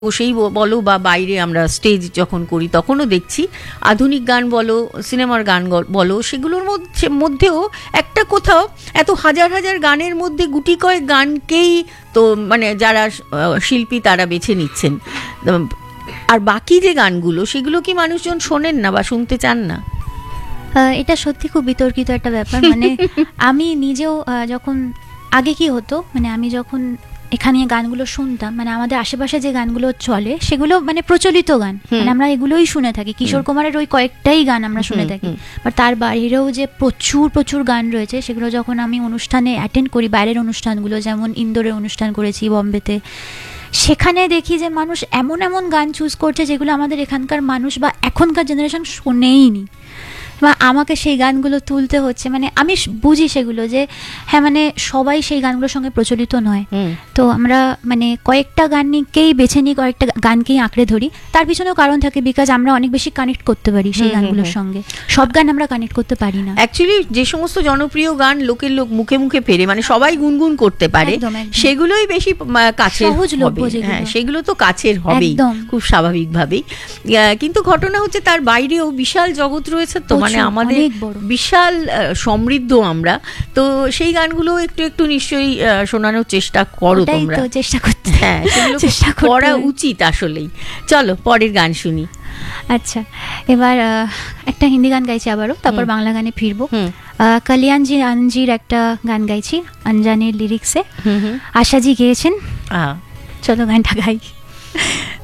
বসেই বলো বা বাইরে আমরা স্টেজ যখন করি তখনও দেখছি আধুনিক গান বলো, সিনেমার গান বলো, সেগুলোর মধ্যেও একটা কোথাও এত হাজার হাজার গানের মধ্যে গুটি কয়েক গানকেই তো মানে যারা শিল্পী তারা বেছে নিচ্ছেন, আর বাকি যে গানগুলো সেগুলো কি মানুষজন শোনেন না বা শুনতে চান না? এটা সত্যি খুব বিতর্কিত একটা ব্যাপার। মানে আমি নিজেও যখন আগে কি হতো, মানে আমি যখন এখানে গানগুলো শুনতাম, মানে আমাদের আশেপাশে যে গানগুলো চলে সেগুলো মানে প্রচলিত গান, মানে আমরা এগুলোই শুনে থাকি। কিশোর কুমারের ওই কয়েকটাই গান আমরা শুনে থাকি, বাট তার বাইরেও যে প্রচুর প্রচুর গান রয়েছে সেগুলো যখন আমি অনুষ্ঠানে অ্যাটেন্ড করি, বাইরের অনুষ্ঠানগুলো, যেমন ইন্দোরের অনুষ্ঠান করেছি, বম্বেতে, সেখানে দেখি যে মানুষ এমন এমন গান চুজ করছে যেগুলো আমাদের এখানকার মানুষ বা এখনকার জেনারেশন শোনেইনি, বা আমাকে সেই গানগুলো তুলতে হচ্ছে। মানে আমি বুঝি সেগুলো যে হ্যাঁ, মানে সবাই সেই গানগুলোর সঙ্গে প্রচলিত নয়, তো আমরা মানে কয়েকটা গানকেই বেছে নিই, কয়েকটা গানকেই আঁকড়ে ধরি। তার পিছনেও কারণ থাকে, বিকজ আমরা অনেক বেশি কানেক্ট করতে পারি সেই গানগুলোর সঙ্গে। সব গান আমরা কানেক্ট করতে পারি না। অ্যাকচুয়ালি যে সমস্ত জনপ্রিয় গান লোকের মুখে মুখে ফেরে, মানে সবাই গুনগুন করতে পারে, সেগুলোই বেশি কাছের হবে। হ্যাঁ, সেগুলো তো কাছের হবেই খুব স্বাভাবিকভাবেই। কিন্তু ঘটনা হচ্ছে তার বাইরেও বিশাল জগৎ রয়েছে, তো মানে আমাদের বিশাল সমৃদ্ধ আমরা, তো সেই গানগুলো একটু একটু নিশ্চয়ই শোনানোর চেষ্টা করো তোমরা। চেষ্টা করতে, হ্যাঁ, সেগুলো করা উচিত আসলেই। চলো পরের গান শুনি। আচ্ছা, এবার একটা হিন্দি গান গাইছি আবারও, তারপর বাংলা গানে ফিরবো। কল্যাণজি আনজির একটা গান গাইছি আনজানের লিরিক্সে, আশাজি গেয়েছেন। চলো গানটা গাই।